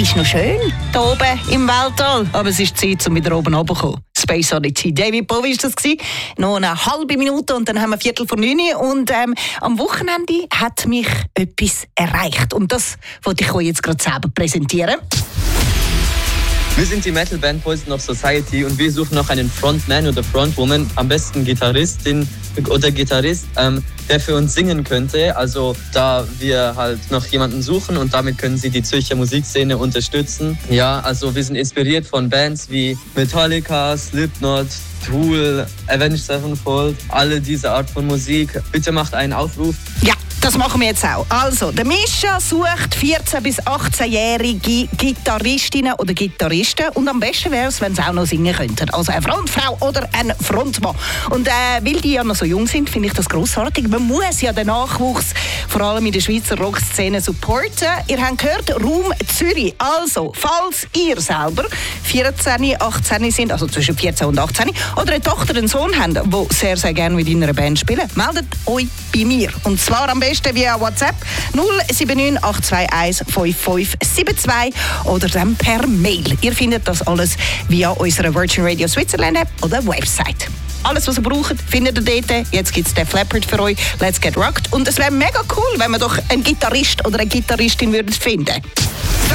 ist noch schön, hier oben im Weltall. Aber es ist Zeit, um wieder oben runterzukommen. Space Oddity. David Bowie war das. Noch eine halbe Minute und dann haben wir 8:45. Und am Wochenende hat mich etwas erreicht. Und das wollte ich euch jetzt gerade selber präsentieren. Wir sind die Metalband Poison of Society und wir suchen noch einen Frontman oder Frontwoman, am besten Gitarristin oder Gitarrist, der für uns singen könnte. Also da wir halt noch jemanden suchen und damit können sie die Zürcher Musikszene unterstützen. Ja, also wir sind inspiriert von Bands wie Metallica, Slipknot, Tool, Avenged Sevenfold, alle diese Art von Musik. Bitte macht einen Aufruf. Ja, das machen wir jetzt auch. Also, der Mischa sucht 14- bis 18-jährige Gitarristinnen oder Gitarristen. Und am besten wäre es, wenn sie auch noch singen könnten. Also eine Frontfrau oder ein Frontmann. Und weil die ja noch so jung sind, finde ich das grossartig. Man muss ja den Nachwuchs, vor allem in der Schweizer Rockszene, supporten. Ihr habt gehört, Raum Zürich. Also, falls ihr selber 14, 18 sind, also zwischen 14 und 18, oder eine Tochter, einen Sohn habt, der sehr, sehr gerne mit in einer Band spielen, meldet euch bei mir. Und zwar am besten via WhatsApp 079 821 5572 oder dann per Mail. Ihr findet das alles via unserer Virgin Radio Switzerland App oder Website. Alles, was ihr braucht, findet ihr dort. Jetzt gibt es den Flappert für euch. Let's get rocked. Und es wäre mega cool, wenn wir doch einen Gitarrist oder eine Gitarristin finden würden.